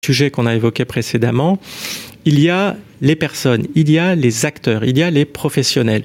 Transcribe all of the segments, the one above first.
sujet qu'on a évoqué précédemment, il y a les personnes, il y a les acteurs, il y a les professionnels.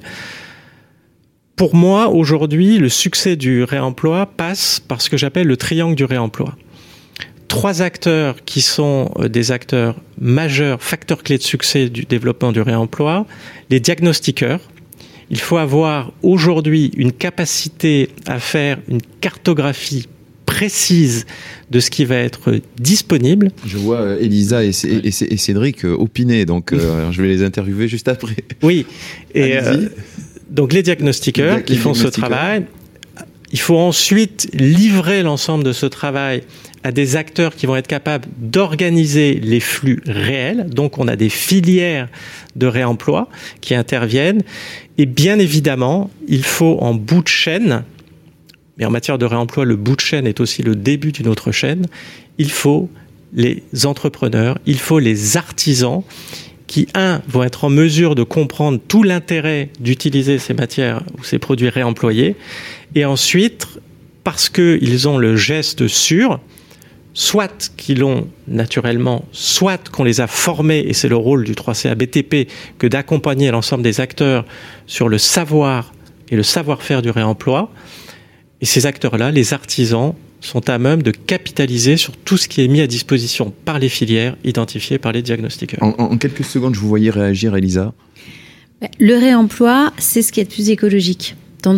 Pour moi, aujourd'hui, le succès du réemploi passe par ce que j'appelle le triangle du réemploi. 3 acteurs qui sont des acteurs majeurs, facteurs clés de succès du développement du réemploi. Les diagnostiqueurs. Il faut avoir aujourd'hui une capacité à faire une cartographie précise de ce qui va être disponible. Je vois Elisa et Cédric opiner, donc je vais les interviewer juste après. Oui, et donc les diagnostiqueurs qui font ce travail. Il faut ensuite livrer l'ensemble de ce travail à des acteurs qui vont être capables d'organiser les flux réels. Donc, on a des filières de réemploi qui interviennent. Et bien évidemment, il faut en bout de chaîne, mais en matière de réemploi, le bout de chaîne est aussi le début d'une autre chaîne, il faut les entrepreneurs, il faut les artisans qui, vont être en mesure de comprendre tout l'intérêt d'utiliser ces matières ou ces produits réemployés. Et ensuite, parce qu'ils ont le geste sûr, soit qu'ils l'ont naturellement, soit qu'on les a formés, et c'est le rôle du 3CA BTP, que d'accompagner l'ensemble des acteurs sur le savoir et le savoir-faire du réemploi. Et ces acteurs-là, les artisans, sont à même de capitaliser sur tout ce qui est mis à disposition par les filières identifiées par les diagnostiqueurs. En quelques secondes, je vous voyais réagir, Elisa. Le réemploi, c'est ce qui est le plus écologique.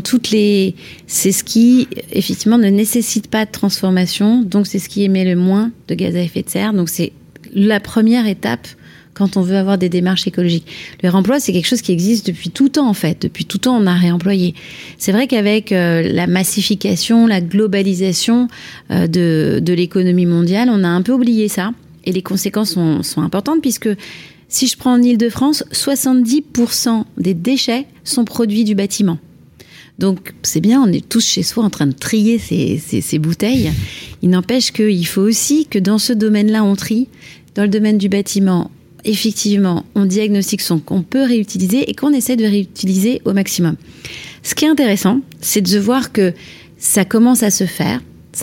C'est ce qui, effectivement, ne nécessite pas de transformation, donc c'est ce qui émet le moins de gaz à effet de serre. Donc c'est la première étape quand on veut avoir des démarches écologiques. Le réemploi, c'est quelque chose qui existe depuis tout temps, en fait. Depuis tout temps, on a réemployé. C'est vrai qu'avec la massification, la globalisation de l'économie mondiale, on a un peu oublié ça. Et les conséquences sont importantes, puisque si je prends en Île-de-France, 70% des déchets sont produits du bâtiment. Donc, c'est bien, on est tous chez soi en train de trier ces bouteilles. Il n'empêche qu'il faut aussi que dans ce domaine-là, on trie. Dans le domaine du bâtiment, effectivement, on diagnostique ce qu'on peut réutiliser et qu'on essaie de réutiliser au maximum. Ce qui est intéressant, c'est de voir que ça commence à se faire.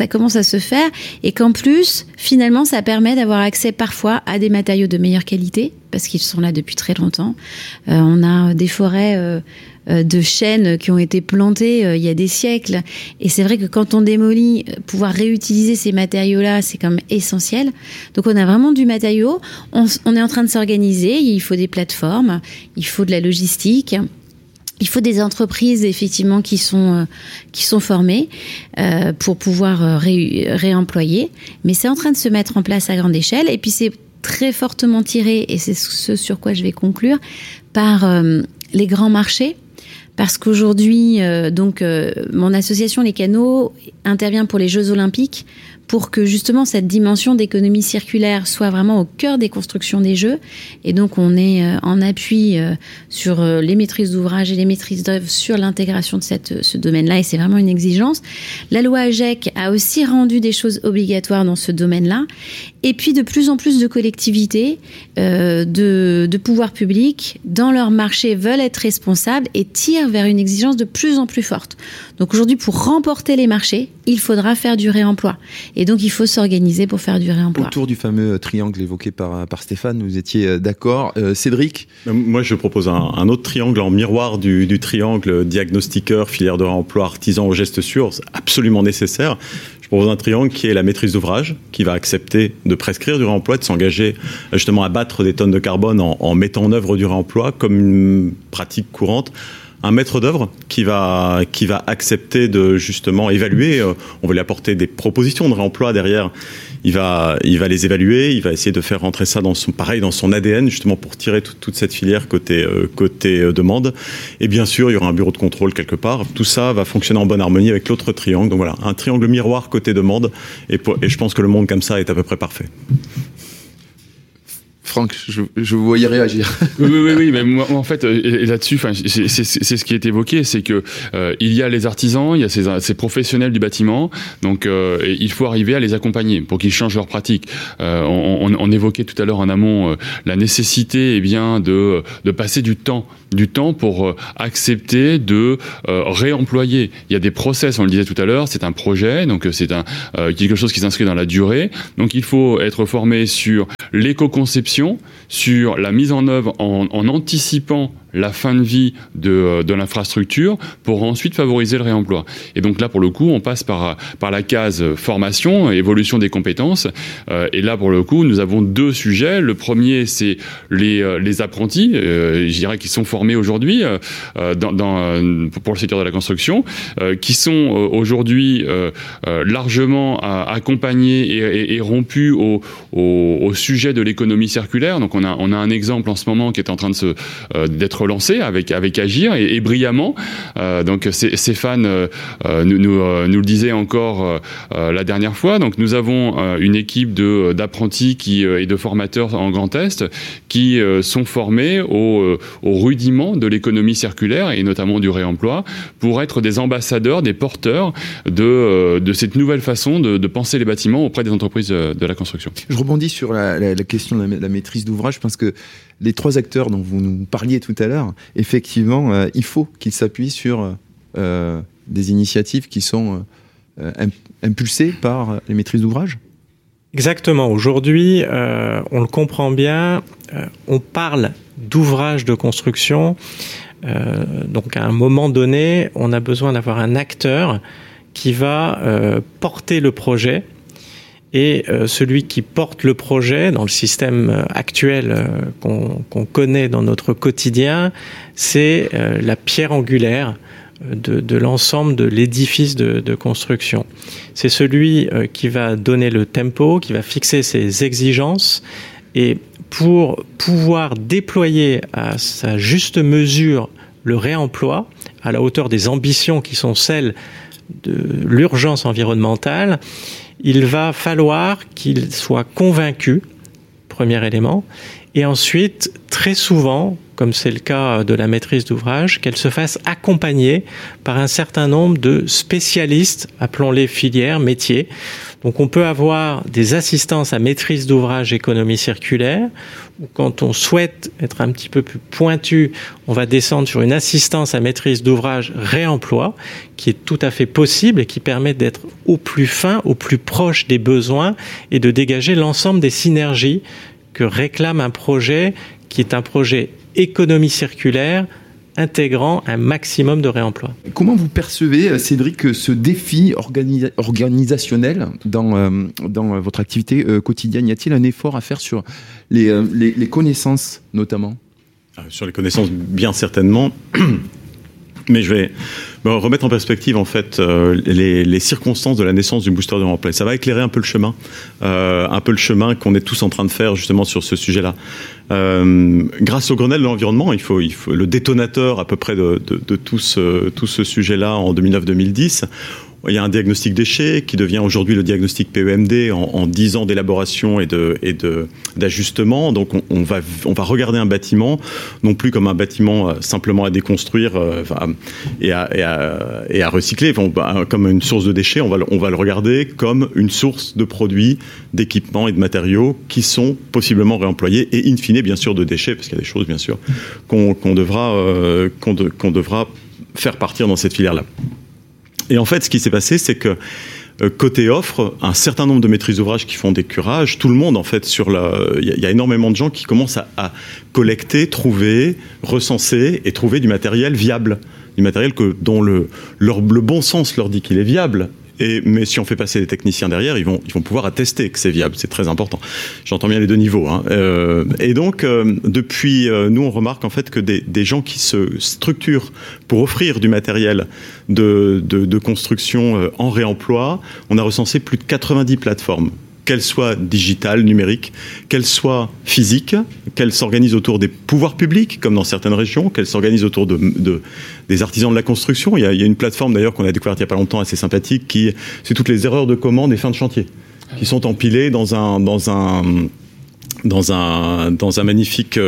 Et qu'en plus, finalement, ça permet d'avoir accès parfois à des matériaux de meilleure qualité, parce qu'ils sont là depuis très longtemps. On a des forêts de chênes qui ont été plantées il y a des siècles. Et c'est vrai que quand on démolit, pouvoir réutiliser ces matériaux-là, c'est quand même essentiel. Donc on a vraiment du matériau. On est en train de s'organiser. Il faut des plateformes, il faut de la logistique. Il faut des entreprises, effectivement, qui sont formées pour pouvoir réemployer. Mais c'est en train de se mettre en place à grande échelle. Et puis, c'est très fortement tiré, et c'est ce sur quoi je vais conclure, par les grands marchés. Parce qu'aujourd'hui, mon association Les Canaux intervient pour les Jeux Olympiques pour que justement cette dimension d'économie circulaire soit vraiment au cœur des constructions des Jeux. Et donc on est en appui sur les maîtrises d'ouvrage et les maîtrises d'œuvre sur l'intégration de ce domaine-là, et c'est vraiment une exigence. La loi AGEC a aussi rendu des choses obligatoires dans ce domaine-là. Et puis de plus en plus de collectivités, de pouvoirs publics, dans leur marché, veulent être responsables et tirent vers une exigence de plus en plus forte. Donc aujourd'hui, pour remporter les marchés, il faudra faire du réemploi. Et donc, il faut s'organiser pour faire du réemploi. Autour du fameux triangle évoqué par Stéphane, vous étiez d'accord. Cédric ? Moi, je propose un autre triangle en miroir du triangle diagnostiqueur, filière de réemploi, artisan au geste sûr, c'est absolument nécessaire. Je propose un triangle qui est la maîtrise d'ouvrage, qui va accepter de prescrire du réemploi, de s'engager justement à battre des tonnes de carbone en mettant en œuvre du réemploi comme une pratique courante. Un maître d'œuvre qui va accepter de justement évaluer. On va lui apporter des propositions de réemploi derrière. Il va les évaluer. Il va essayer de faire rentrer ça dans son ADN justement pour tirer toute cette filière côté demande. Et bien sûr, il y aura un bureau de contrôle quelque part. Tout ça va fonctionner en bonne harmonie avec l'autre triangle. Donc voilà, un triangle miroir côté demande. Et je pense que le monde comme ça est à peu près parfait. Franck, je vous voyais réagir. Oui, mais moi, en fait, là-dessus, c'est ce qui est évoqué, c'est que il y a les artisans, il y a ces professionnels du bâtiment, donc il faut arriver à les accompagner pour qu'ils changent leur pratique. On évoquait tout à l'heure en amont la nécessité, de passer du temps pour accepter de réemployer. Il y a des process, on le disait tout à l'heure, c'est un projet, donc c'est quelque chose qui s'inscrit dans la durée. Donc il faut être formé sur l'éco-conception, sur la mise en œuvre en anticipant la fin de vie de l'infrastructure pour ensuite favoriser le réemploi. Et donc là, pour le coup, on passe par la case formation, évolution des compétences. Et là, pour le coup, nous avons deux sujets. Le premier, c'est les apprentis, je dirais, qui sont formés aujourd'hui pour le secteur de la construction, qui sont aujourd'hui largement accompagnés et rompus au sujet de l'économie circulaire. Donc on a un exemple en ce moment qui est en train d'être lancé avec Agir et brillamment. Donc Stéphane nous le disait encore la dernière fois. Donc nous avons une équipe d'apprentis et de formateurs en Grand Est qui sont formés aux rudiments de l'économie circulaire et notamment du réemploi pour être des ambassadeurs, des porteurs de cette nouvelle façon de penser les bâtiments auprès des entreprises de la construction. Je rebondis sur la question de la maîtrise d'ouvrage. Je pense que les trois acteurs dont vous nous parliez tout à l'heure, effectivement, il faut qu'ils s'appuient sur des initiatives qui sont impulsées par les maîtrises d'ouvrage. Exactement. Aujourd'hui, on le comprend bien, on parle d'ouvrage de construction. Donc à un moment donné, on a besoin d'avoir un acteur qui va porter le projet. Et celui qui porte le projet dans le système actuel qu'on connaît dans notre quotidien, c'est la pierre angulaire de l'ensemble de l'édifice de construction. C'est celui qui va donner le tempo, qui va fixer ses exigences. Et pour pouvoir déployer à sa juste mesure le réemploi, à la hauteur des ambitions qui sont celles de l'urgence environnementale, il va falloir qu'il soit convaincu, premier élément, et ensuite, très souvent, comme c'est le cas de la maîtrise d'ouvrage, qu'elle se fasse accompagner par un certain nombre de spécialistes, appelons-les filières, métiers. Donc on peut avoir des assistances à maîtrise d'ouvrage économie circulaire, ou quand on souhaite être un petit peu plus pointu, on va descendre sur une assistance à maîtrise d'ouvrage réemploi, qui est tout à fait possible et qui permet d'être au plus fin, au plus proche des besoins et de dégager l'ensemble des synergies que réclame un projet qui est un projet économie circulaire intégrant un maximum de réemploi. Comment vous percevez, Cédric, ce défi organisationnel dans votre activité quotidienne? Y a-t-il un effort à faire sur les connaissances, notamment? Sur les connaissances, bien certainement. Mais je vais remettre en perspective en fait les circonstances de la naissance du booster de réemploi. Ça va éclairer un peu le chemin qu'on est tous en train de faire justement sur ce sujet-là. Grâce au Grenelle de l'environnement, il faut le détonateur à peu près de tout ce sujet-là en 2009-2010. Il y a un diagnostic déchets qui devient aujourd'hui le diagnostic PEMD en 10 ans d'élaboration et d'ajustement. Donc on va regarder un bâtiment non plus comme un bâtiment simplement à déconstruire et à recycler, comme une source de déchets. On va le regarder comme une source de produits, d'équipements et de matériaux qui sont possiblement réemployés et in fine bien sûr de déchets, parce qu'il y a des choses bien sûr qu'on devra faire partir dans cette filière-là. Et en fait, ce qui s'est passé, c'est que côté offre, un certain nombre de maîtrises d'ouvrage qui font des curages, tout le monde en fait il y a énormément de gens qui commencent à collecter, trouver, recenser et trouver du matériel viable, du matériel dont le bon sens leur dit qu'il est viable. Mais si on fait passer les techniciens derrière, ils vont pouvoir attester que c'est viable. C'est très important. J'entends bien les deux niveaux. Et donc, depuis, nous, on remarque en fait que des gens qui se structurent pour offrir du matériel de construction en réemploi, on a recensé plus de 90 plateformes, qu'elles soient digitales, numériques, qu'elles soient physiques, qu'elles s'organisent autour des pouvoirs publics, comme dans certaines régions, qu'elles s'organisent autour des artisans de la construction. Il y a une plateforme d'ailleurs qu'on a découverte il n'y a pas longtemps, assez sympathique, c'est toutes les erreurs de commande et fin de chantier, qui sont empilées dans dans un magnifique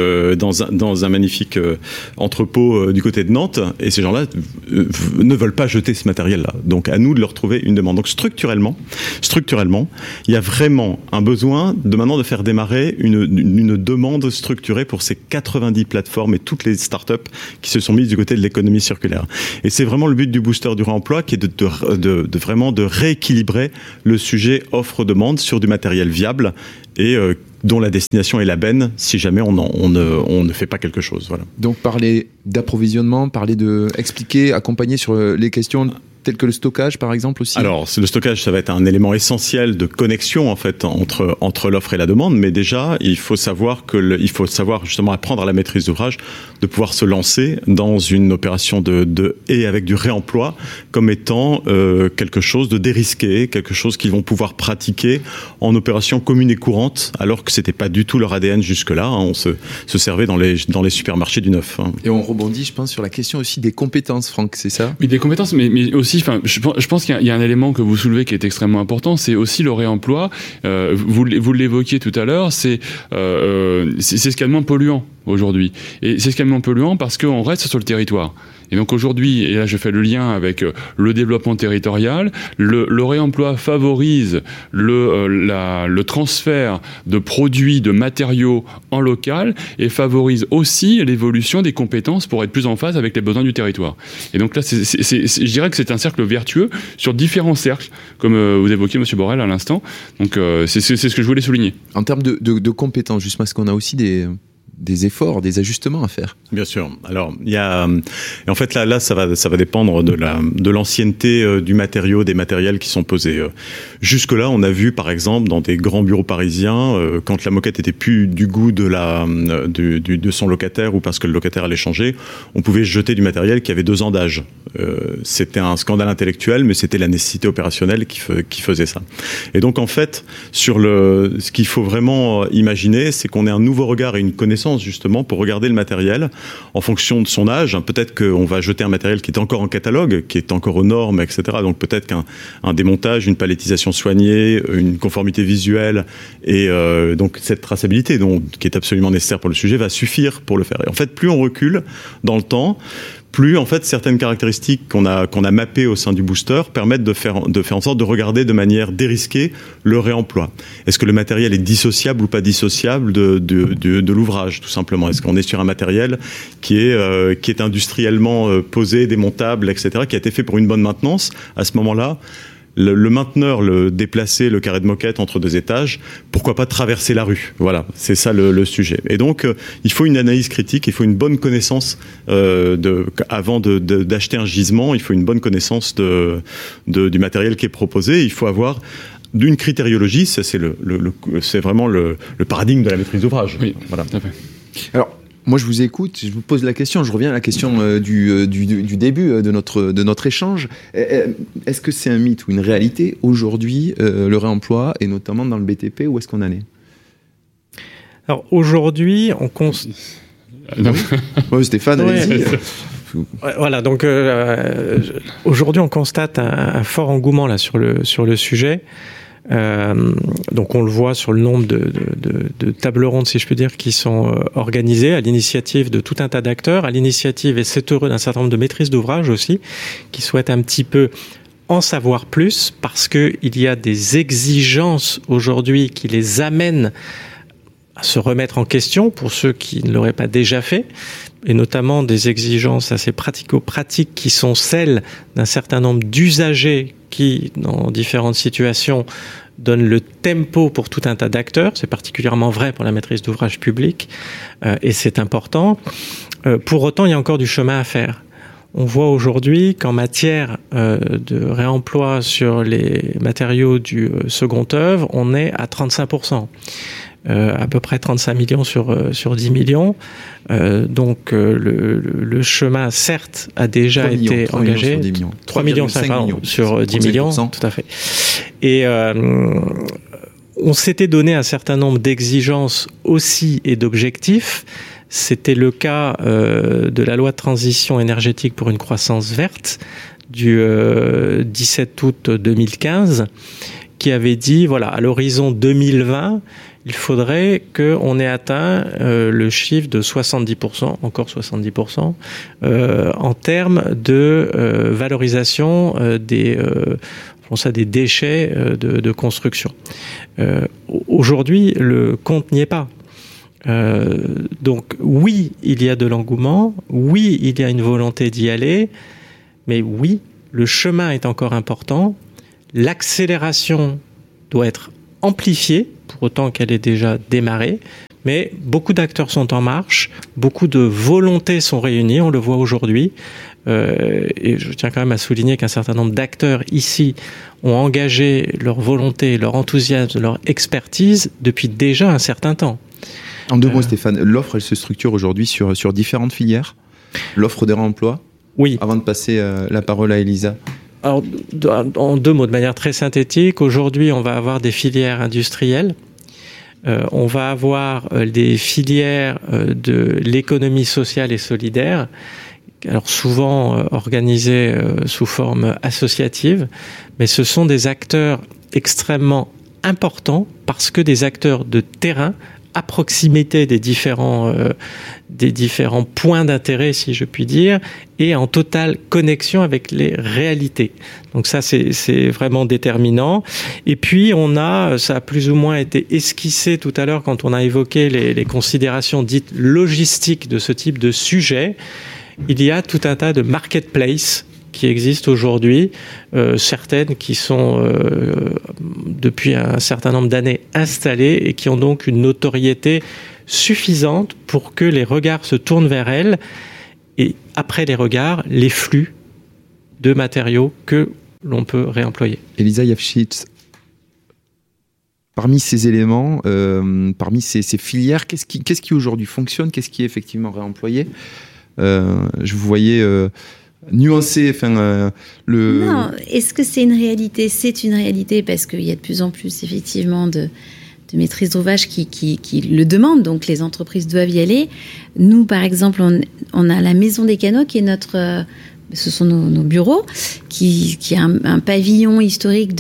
entrepôt du côté de Nantes, et ces gens-là ne veulent pas jeter ce matériel-là. Donc à nous de leur trouver une demande. Donc structurellement, il y a vraiment un besoin de faire démarrer une demande structurée pour ces 90 plateformes et toutes les startups qui se sont mises du côté de l'économie circulaire. Et c'est vraiment le but du booster du réemploi, qui est de vraiment de rééquilibrer le sujet offre-demande sur du matériel viable et dont la destination est la benne si jamais on ne fait pas quelque chose. Voilà. Donc parler d'approvisionnement, expliquer, accompagner sur les questions telles que le stockage par exemple aussi. Alors le stockage, ça va être un élément essentiel de connexion en fait entre l'offre et la demande, mais déjà il faut savoir justement apprendre à la maîtrise d'ouvrage de pouvoir se lancer dans une opération et avec du réemploi comme étant quelque chose de dérisqué, quelque chose qu'ils vont pouvoir pratiquer en opération commune et courante, alors que c'était pas du tout leur ADN jusque-là. Hein. On se servait dans les supermarchés du neuf. Hein. Et on rebondit, je pense, sur la question aussi des compétences, Franck, c'est ça ? Oui, des compétences, mais aussi, je pense qu'il y a un élément que vous soulevez qui est extrêmement important, c'est aussi le réemploi. Vous l'évoquiez tout à l'heure, c'est ce qu'il y a de moins polluant aujourd'hui. Et c'est ce qu'il y a de moins polluant parce qu'on reste sur le territoire. Et donc aujourd'hui, et là je fais le lien avec le développement territorial, le réemploi favorise le transfert de produits, de matériaux en local et favorise aussi l'évolution des compétences pour être plus en phase avec les besoins du territoire. Et donc là, je dirais que c'est un cercle vertueux sur différents cercles, comme vous évoquiez, Monsieur Borel, à l'instant. Donc c'est ce que je voulais souligner. En termes de compétences, juste parce qu'on a aussi des efforts, des ajustements à faire. Bien sûr. Alors, il y a, en fait, là, ça va dépendre de l'ancienneté du matériau, des matériels qui sont posés. Jusque-là, on a vu, par exemple, dans des grands bureaux parisiens, quand la moquette était plus du goût de son locataire ou parce que le locataire allait changer, on pouvait jeter du matériel qui avait 2 ans d'âge. C'était un scandale intellectuel, mais c'était la nécessité opérationnelle qui faisait ça. Et donc, en fait, ce qu'il faut vraiment imaginer, c'est qu'on ait un nouveau regard et une connaissance justement pour regarder le matériel en fonction de son âge. Peut-être qu'on va jeter un matériel qui est encore en catalogue, qui est encore aux normes, etc. Donc peut-être qu'un démontage, une palettisation soignée, une conformité visuelle et donc cette traçabilité qui est absolument nécessaire pour le sujet va suffire pour le faire. Et en fait, plus on recule dans le temps, plus en fait certaines caractéristiques qu'on a mappées au sein du booster permettent de faire en sorte de regarder de manière dérisquée le réemploi. Est-ce que le matériel est dissociable ou pas dissociable de l'ouvrage, tout simplement? Est-ce qu'on est sur un matériel qui est industriellement posé, démontable, etc., qui a été fait pour une bonne maintenance? À ce moment-là, le mainteneur, déplacer le carré de moquette entre 2 étages, pourquoi pas traverser la rue? Voilà, c'est ça le sujet. Et donc, il faut une analyse critique, il faut une bonne connaissance avant d'acheter un gisement, il faut une bonne connaissance du matériel qui est proposé. Il faut avoir d'une critériologie, ça c'est vraiment le paradigme de la maîtrise d'ouvrage. Oui, voilà. Tout à fait. Alors, moi, je vous écoute, je vous pose la question, je reviens à la question du début de notre échange. Est-ce que c'est un mythe ou une réalité aujourd'hui, le réemploi, et notamment dans le BTP, où est-ce qu'on en est? Alors aujourd'hui, on constate... Stéphane, allez-y. Voilà, donc aujourd'hui, on constate un fort engouement là sur le sujet. Donc on le voit sur le nombre de tables rondes, si je peux dire, qui sont organisées à l'initiative de tout un tas d'acteurs, à l'initiative, et c'est heureux, d'un certain nombre de maîtrises d'ouvrage aussi, qui souhaitent un petit peu en savoir plus, parce qu'il y a des exigences aujourd'hui qui les amènent à se remettre en question pour ceux qui ne l'auraient pas déjà fait, et notamment des exigences assez pratico-pratiques qui sont celles d'un certain nombre d'usagers qui, dans différentes situations, donnent le tempo pour tout un tas d'acteurs. C'est particulièrement vrai pour la maîtrise d'ouvrage public, et c'est important. Pour autant, il y a encore du chemin à faire. On voit aujourd'hui qu'en matière de réemploi sur les matériaux du second œuvre, on est à 35%. À peu près 35 millions sur 10 millions. Donc le chemin, certes, a déjà été engagé. 3 millions sur 10 millions, tout à fait. Et on s'était donné un certain nombre d'exigences aussi et d'objectifs. C'était le cas de la loi de transition énergétique pour une croissance verte du 17 août 2015, qui avait dit, voilà, à l'horizon 2020, il faudrait qu'on ait atteint le chiffre de 70%, encore 70%, en termes de valorisation des déchets de construction. Aujourd'hui, le compte n'y est pas. Donc oui, il y a de l'engouement, oui, il y a une volonté d'y aller, mais oui, le chemin est encore important, l'accélération doit être amplifiée, pour autant qu'elle ait déjà démarré, mais beaucoup d'acteurs sont en marche, beaucoup de volontés sont réunies, on le voit aujourd'hui, et je tiens quand même à souligner qu'un certain nombre d'acteurs ici ont engagé leur volonté, leur enthousiasme, leur expertise depuis déjà un certain temps. En 2 mots, Stéphane, l'offre, elle se structure aujourd'hui sur différentes filières. L'offre de réemploi. Oui. Avant de passer la parole à Elisa. Alors, en 2 mots, de manière très synthétique, aujourd'hui, on va avoir des filières industrielles. On va avoir des filières de l'économie sociale et solidaire, alors souvent organisées sous forme associative, mais ce sont des acteurs extrêmement importants parce que des acteurs de terrain à proximité des différents points d'intérêt, si je puis dire, et en totale connexion avec les réalités. Donc ça, c'est vraiment déterminant. Et puis, ça a plus ou moins été esquissé tout à l'heure quand on a évoqué les considérations dites logistiques de ce type de sujet. Il y a tout un tas de marketplaces qui existent aujourd'hui, certaines qui sont depuis un certain nombre d'années installées et qui ont donc une notoriété suffisante pour que les regards se tournent vers elles et après les regards, les flux de matériaux que l'on peut réemployer. Elisa Yafchitz, parmi ces éléments, parmi ces filières, qu'est-ce qui aujourd'hui fonctionne, qu'est-ce qui est effectivement réemployé? Je vous voyais nuancer, Non, est-ce que c'est une réalité? C'est une réalité parce qu'il y a de plus en plus effectivement de maîtrise d'ouvrage qui le demandent, donc les entreprises doivent y aller. Nous, par exemple, on a la Maison des Canaux qui est ce sont nos bureaux, qui a un pavillon historique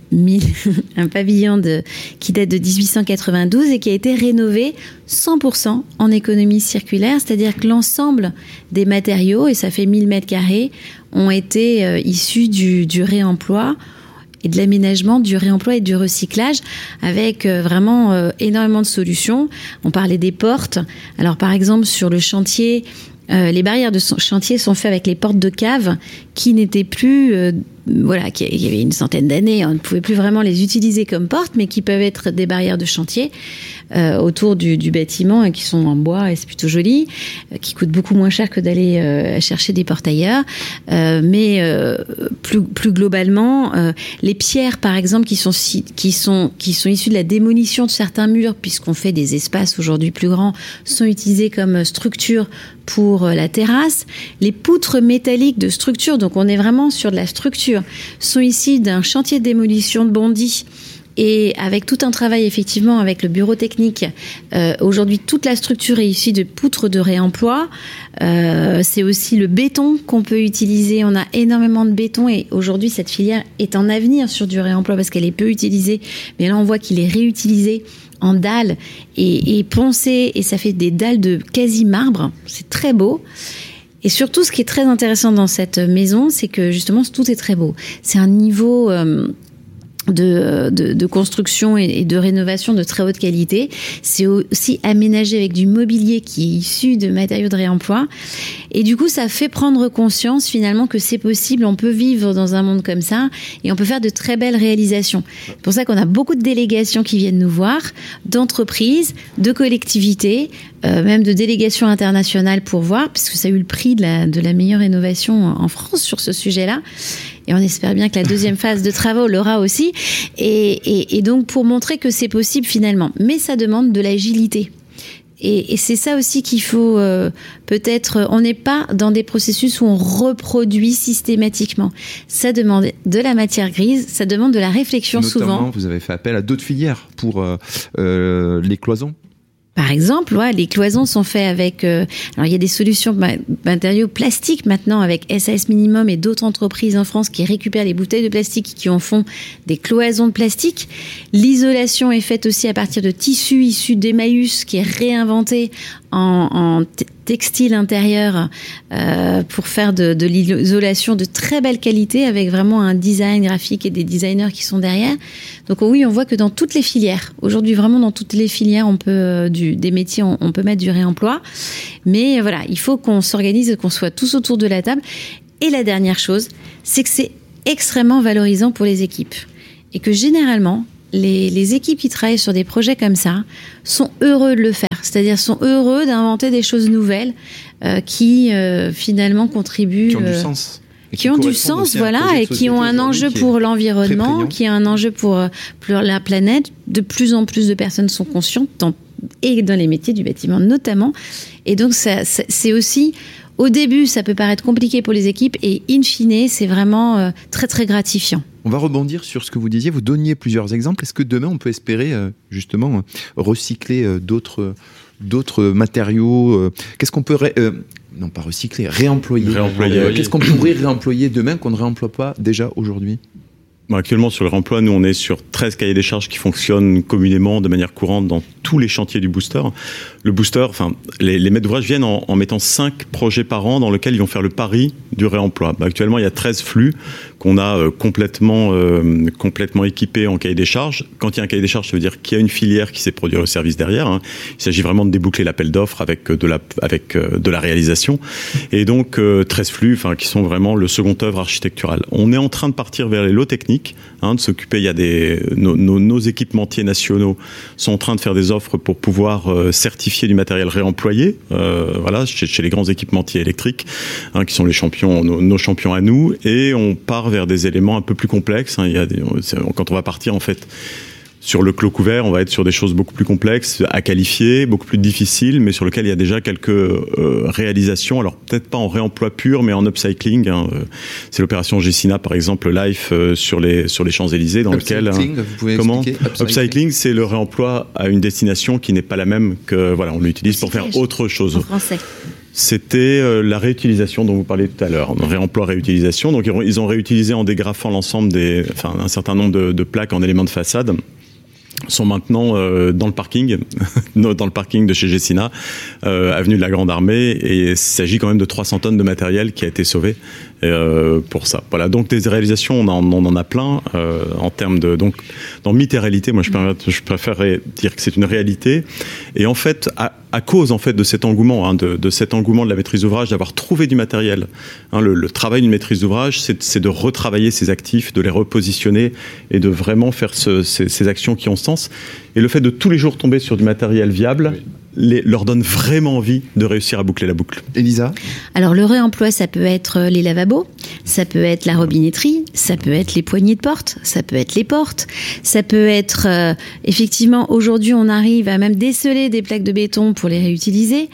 qui date de 1892 et qui a été rénové 100% en économie circulaire, c'est-à-dire que l'ensemble des matériaux, et ça fait 1000 mètres carrés, ont été issus du réemploi et de l'aménagement, du réemploi et du recyclage, avec vraiment énormément de solutions. On parlait des portes. Alors par exemple, sur le chantier, les barrières de chantier sont faites avec les portes de cave qui n'étaient plus... il y avait une centaine d'années, on ne pouvait plus vraiment les utiliser comme portes, mais qui peuvent être des barrières de chantier autour du bâtiment et qui sont en bois et c'est plutôt joli, qui coûtent beaucoup moins cher que d'aller chercher des portes ailleurs. Mais plus globalement, les pierres, par exemple, qui sont issues de la démolition de certains murs, puisqu'on fait des espaces aujourd'hui plus grands, sont utilisées comme structure pour la terrasse. Les poutres métalliques de structure, donc on est vraiment sur de la structure, sont ici d'un chantier de démolition de Bondy. Et avec tout un travail, effectivement, avec le bureau technique, aujourd'hui, toute la structure est issue de poutres de réemploi. C'est aussi le béton qu'on peut utiliser. On a énormément de béton et aujourd'hui, cette filière est en avenir sur du réemploi parce qu'elle est peu utilisée. Mais là, on voit qu'il est réutilisé en dalles et poncé et ça fait des dalles de quasi-marbre. C'est très beau. Et surtout, ce qui est très intéressant dans cette maison, c'est que justement, tout est très beau. C'est un niveau... de construction et de rénovation de très haute qualité. C'est aussi aménagé avec du mobilier qui est issu de matériaux de réemploi. Et du coup, ça fait prendre conscience finalement que c'est possible, on peut vivre dans un monde comme ça et on peut faire de très belles réalisations. C'est pour ça qu'on a beaucoup de délégations qui viennent nous voir, d'entreprises, de collectivités, même de délégations internationales pour voir, puisque ça a eu le prix de la meilleure rénovation en France sur ce sujet-là. Et on espère bien que la deuxième phase de travaux l'aura aussi. Et donc, pour montrer que c'est possible finalement. Mais ça demande de l'agilité. Et c'est ça aussi qu'il faut peut-être... On n'est pas dans des processus où on reproduit systématiquement. Ça demande de la matière grise, ça demande de la réflexion. Notamment, souvent. Vous avez fait appel à d'autres filières pour les cloisons. Par exemple, les cloisons sont faites avec... alors, il y a des solutions matériaux plastiques maintenant avec SAS Minimum et d'autres entreprises en France qui récupèrent les bouteilles de plastique qui en font des cloisons de plastique. L'isolation est faite aussi à partir de tissus issus d'Emmaüs qui est réinventé en textile intérieur pour faire de l'isolation de très belle qualité avec vraiment un design graphique et des designers qui sont derrière. Donc oui, on voit que dans toutes les filières, aujourd'hui vraiment dans toutes les filières, on peut des métiers, on peut mettre du réemploi. Mais voilà, il faut qu'on s'organise et qu'on soit tous autour de la table. Et la dernière chose, c'est que c'est extrêmement valorisant pour les équipes. Et que généralement, les équipes qui travaillent sur des projets comme ça sont heureux de le faire. C'est-à-dire sont heureux d'inventer des choses nouvelles qui finalement contribuent... Qui ont du sens. Qui ont du sens, voilà, et qui ont un enjeu pour l'environnement, qui ont un enjeu pour la planète. De plus en plus de personnes sont conscientes, et dans les métiers du bâtiment notamment. Et donc, c'est aussi... Au début, ça peut paraître compliqué pour les équipes et in fine, c'est vraiment très, très gratifiant. On va rebondir sur ce que vous disiez. Vous donniez plusieurs exemples. Est-ce que demain, on peut espérer justement recycler d'autres matériaux Qu'est-ce qu'on peut... non, pas recycler, réemployer. Qu'est-ce qu'on pourrait réemployer demain qu'on ne réemploie pas déjà aujourd'hui ? Actuellement, sur le réemploi, nous, on est sur 13 cahiers des charges qui fonctionnent communément de manière courante dans tous les chantiers du booster. Le booster, les maîtres d'ouvrage viennent en mettant 5 projets par an dans lesquels ils vont faire le pari du réemploi. Actuellement, il y a 13 flux qu'on a complètement équipés en cahier des charges. Quand il y a un cahier des charges, ça veut dire qu'il y a une filière qui s'est produire le service derrière. Il s'agit vraiment de déboucler l'appel d'offres avec de la réalisation. Et donc, 13 flux, qui sont vraiment le second œuvre architectural. On est en train de partir vers les lots techniques. De s'occuper, il y a nos équipementiers nationaux sont en train de faire des offres pour pouvoir certifier du matériel réemployé, chez les grands équipementiers électriques, qui sont les champions, nos champions à nous, et on part vers des éléments un peu plus complexes. Quand on va partir en fait sur le clos couvert, on va être sur des choses beaucoup plus complexes à qualifier, beaucoup plus difficiles, mais sur lesquelles il y a déjà quelques réalisations. Alors peut-être pas en réemploi pur, mais en upcycling. C'est l'opération Gessina, par exemple, Life sur les Champs-Élysées, dans lequel... Vous pouvez expliquer Upcycling, c'est le réemploi à une destination qui n'est pas la même que... on l'utilise pour faire autre chose. En français. C'était la réutilisation dont vous parliez tout à l'heure, réemploi-réutilisation. Donc ils ont réutilisé en dégrafant l'ensemble un certain nombre de plaques en éléments de façade. Sont maintenant dans le parking de chez Gessina, avenue de la Grande Armée, et il s'agit quand même de 300 tonnes de matériel qui a été sauvé pour ça. Voilà, donc des réalisations, on en a plein en termes de... Donc, dans mythe et réalité, moi je préfère dire que c'est une réalité. Et en fait, à cause en fait de cet engouement, de cet engouement de la maîtrise d'ouvrage, d'avoir trouvé du matériel, le travail d'une maîtrise d'ouvrage, c'est de retravailler ses actifs, de les repositionner et de vraiment faire ces actions qui ont sens. Et le fait de tous les jours tomber sur du matériel viable leur donne vraiment envie de réussir à boucler la boucle. Elisa ? Alors le réemploi, ça peut être les lavabos, ça peut être la robinetterie, ça peut être les poignées de porte, ça peut être les portes, ça peut être effectivement, aujourd'hui on arrive à même déceler des plaques de béton pour les réutiliser.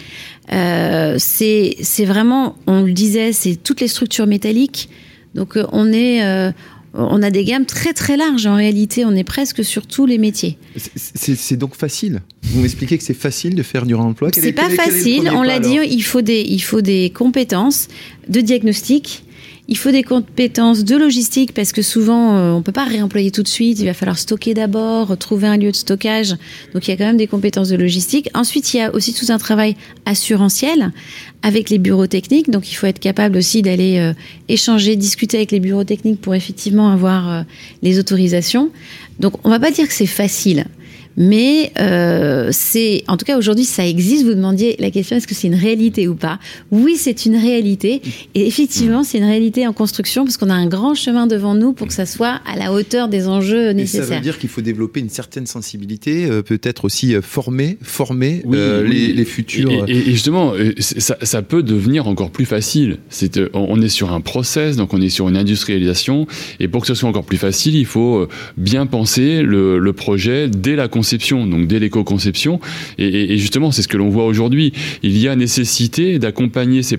C'est vraiment, on le disait, c'est toutes les structures métalliques. Donc on a des gammes très très larges en réalité, on est presque sur tous les métiers. C'est donc facile. Vous m'expliquez que c'est facile de faire du réemploi ? C'est pas facile, on l'a dit, il faut des compétences de diagnostic. Il faut des compétences de logistique parce que souvent, on ne peut pas réemployer tout de suite. Il va falloir stocker d'abord, trouver un lieu de stockage. Donc, il y a quand même des compétences de logistique. Ensuite, il y a aussi tout un travail assurantiel avec les bureaux techniques. Donc, il faut être capable aussi d'aller échanger, discuter avec les bureaux techniques pour effectivement avoir les autorisations. Donc, on ne va pas dire que c'est facile. Mais en tout cas aujourd'hui ça existe. Vous demandiez la question, est-ce que c'est une réalité ou pas ? Oui, c'est une réalité, et effectivement c'est une réalité en construction parce qu'on a un grand chemin devant nous pour que ça soit à la hauteur des enjeux nécessaires. Et ça veut dire qu'il faut développer une certaine sensibilité, peut-être aussi former les futurs. Et justement, ça peut devenir encore plus facile. On est sur un process, donc on est sur une industrialisation, et pour que ce soit encore plus facile, il faut bien penser le projet dès la conception, donc dès l'éco-conception. Et justement, c'est ce que l'on voit aujourd'hui. Il y a nécessité d'accompagner ces